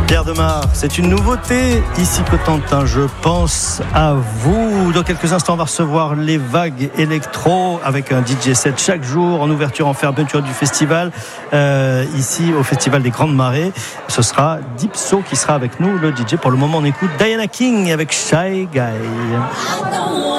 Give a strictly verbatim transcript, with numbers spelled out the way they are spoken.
Pierre Demar, c'est une nouveauté ici Cotentin, je pense à vous. Dans quelques instants, on va recevoir les vagues électro avec un D J set chaque jour en ouverture, en fermeture du festival, euh, ici au Festival des Grandes Marées. Ce sera Dipso qui sera avec nous, le D J. Pour le moment, on écoute Diana King avec Shy Guy.